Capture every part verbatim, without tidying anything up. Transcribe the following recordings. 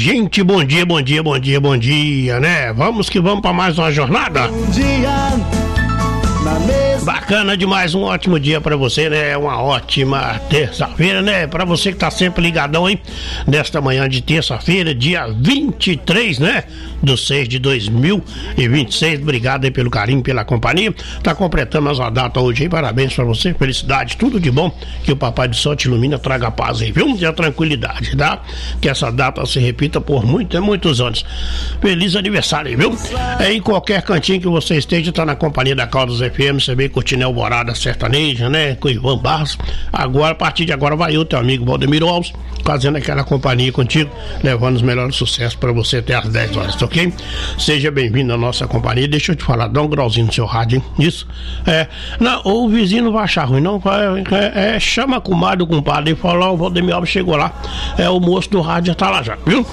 gente, bom dia, bom dia, bom dia, bom dia, né? Vamos que vamos para mais uma jornada. Bom dia. Bacana demais, um ótimo dia pra você, né? Uma ótima terça-feira, né? Pra você que tá sempre ligadão aí, nesta manhã de terça-feira, dia vinte e três, né? Do seis de dois mil e vinte e seis. Obrigado aí pelo carinho, pela companhia. Tá completando a data hoje aí, parabéns pra você, felicidade, tudo de bom. Que o Papai do Céu te ilumina, traga paz aí, viu? E a tranquilidade, tá? Que essa data se repita por muitos, muitos anos. Feliz aniversário aí, viu? É, em qualquer cantinho que você esteja, tá na companhia da Caldas F M, você vem curtindo a Alvorada Sertaneja, né? Com Ivan Barros. Agora, a partir de agora, vai o teu amigo Valdemiro Alves, fazendo aquela companhia contigo, levando os melhores sucessos pra você até às dez horas, ok? Seja bem-vindo à nossa companhia. Deixa eu te falar, dá um grauzinho no seu rádio, hein? Isso. É, não, o vizinho não vai achar ruim, não. É, é, chama a comadre, o compadre e fala, ó, o Valdemiro Alves chegou lá. É, o moço do rádio já tá lá já, viu?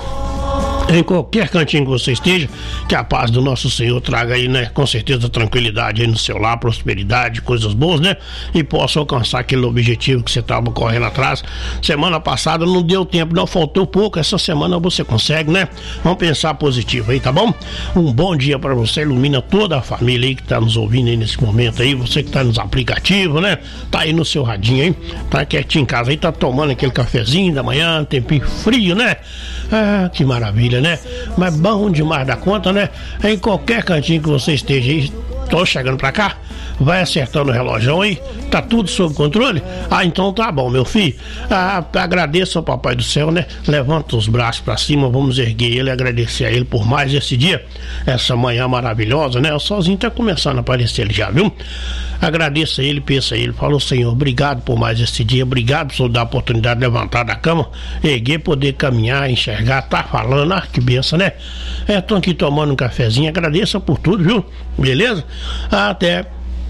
Em qualquer cantinho que você esteja, que a paz do nosso Senhor traga aí, né, com certeza, tranquilidade aí no seu lar, prosperidade, coisas boas, né, e possa alcançar aquele objetivo que você estava correndo atrás. Semana passada não deu tempo, não, faltou pouco, essa semana você consegue, né? Vamos pensar positivo aí, tá bom? Um bom dia pra você, ilumina toda a família aí que tá nos ouvindo aí nesse momento aí, você que tá nos aplicativos, né, tá aí no seu radinho aí, tá quietinho em casa aí, tá tomando aquele cafezinho da manhã, tempinho frio, né? Ah, que maravilha, né? Mas bom demais da conta, né? Em qualquer cantinho que você esteja aí, tô chegando pra cá, vai acertando o relógio aí, tá tudo sob controle? Ah, então tá bom, meu filho. Ah, agradeço ao Papai do Céu, né? Levanta os braços pra cima, vamos erguer ele, agradecer a ele por mais esse dia, essa manhã maravilhosa, né? O solzinho tá começando a aparecer ele já, viu? Agradeça a ele, pensa a ele, falou, Senhor, obrigado por mais esse dia, obrigado por dar a oportunidade de levantar da cama, erguer, poder caminhar, enxergar, tá falando, ah, que benção, né? É, tô aqui tomando um cafezinho, agradeça por tudo, viu? Beleza? Até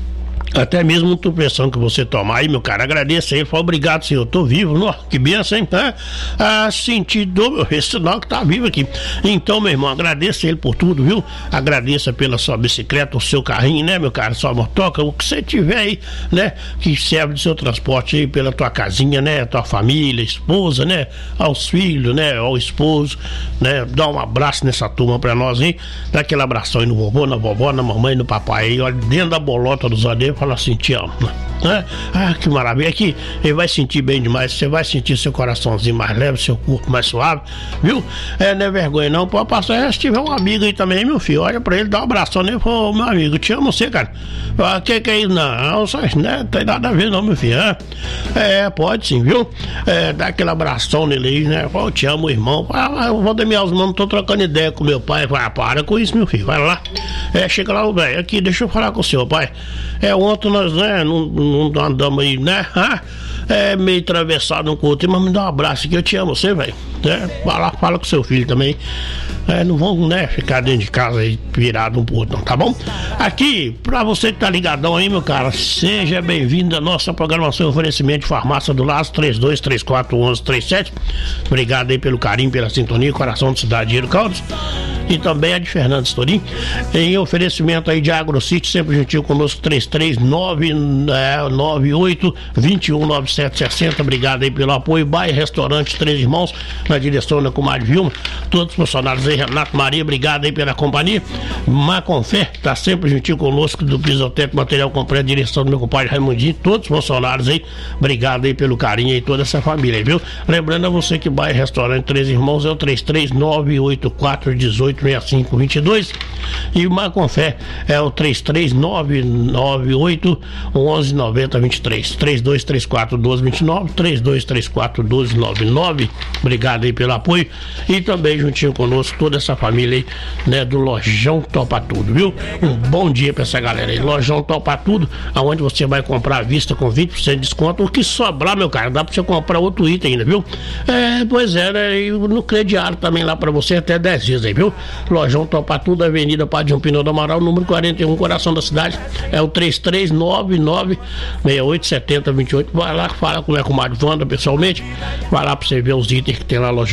Até mesmo a pressão que você tomar aí, meu cara, agradeça aí, fala, obrigado, senhor, tô vivo, nossa, que benção, hein? É, ah, senti dor, esse sinal que tá vivo aqui. Então, meu irmão, agradeça ele por tudo, viu? Agradeça pela sua bicicleta, o seu carrinho, né, meu cara, sua motoca, o que você tiver aí, né, que serve de seu transporte aí, pela tua casinha, né, tua família, esposa, né, aos filhos, né, ao esposo, né, dá um abraço nessa turma pra nós aí, dá aquele abração aí no vovô, na vovó, na mamãe, no papai aí, olha, dentro da bolota dos adeiros, fala assim, te amo, né? Ah, que maravilha, aqui ele vai sentir bem demais, você vai sentir seu coraçãozinho mais leve, seu corpo mais suave, viu? É, não é vergonha não, pode passar, se tiver um amigo aí também, meu filho, olha pra ele, dá um abração nele, fala, meu amigo, te amo você, cara. Ah, que que é isso? Não, só, né, não tem nada a ver não, meu filho, é, é pode sim, viu? É, dá aquele abração nele aí, né, fala, eu te amo, irmão. Ah, eu vou dar minhas mãos, não tô trocando ideia com meu pai, vai, para com isso, meu filho, vai lá. É, chega lá, velho, aqui, deixa eu falar com o senhor, pai. É, ontem nós, né, não, não andamos aí, né, ah, é, meio atravessado um com o outro, mas me dá um abraço aqui, eu te amo, você, velho, né, vai lá, fala com seu filho também, é, não vão, né, ficar dentro de casa aí, virado um pro outro, não, tá bom? Aqui, pra você que tá ligadão aí, meu cara, seja bem-vindo à nossa programação, oferecimento de Farmácia do Laço, três dois três quatro, um um três sete, obrigado aí pelo carinho, pela sintonia, coração de Cidade de Caldas, e também a de Fernando Estorim, em oferecimento aí de AgroCity, sempre gentil conosco, três três nove nove oito, dois um nove sete seis zero, obrigado aí pelo apoio, Bairro Restaurante Três Irmãos, na direção da comadre Vilma, todos os funcionários aí, Renato Maria, obrigado aí pela companhia, Maconfé, tá sempre gentil conosco, do Pisoteco Material Completo, direção do meu compadre Raimundinho, todos os funcionários aí, obrigado aí pelo carinho aí, toda essa família aí, viu? Lembrando a você que Bairro Restaurante Três Irmãos é o três três nove oito quatro, um oito seis cinco dois dois e o Maconfé é o três três nove nove oito, um um nove zero dois três, três dois três quatro, um dois dois nove, três dois três quatro, dois nove nove, obrigado aí pelo apoio e também juntinho conosco toda essa família aí, né, do Lojão Topa Tudo, viu? Um bom dia pra essa galera aí, Lojão Topa Tudo, aonde você vai comprar à vista com vinte por cento de desconto, o que sobrar, meu cara, dá pra você comprar outro item ainda, viu? É, pois é, né, e no crediário também lá pra você até dez vezes aí, viu? Lojão Topa Tudo, Avenida Padre João Pino do Amaral, número quarenta e um, coração da cidade, é o três três nove nove, seis oito sete zero dois oito, vai lá, fala com a comadre Wanda pessoalmente, vai lá pra você ver os itens que tem lá na loja.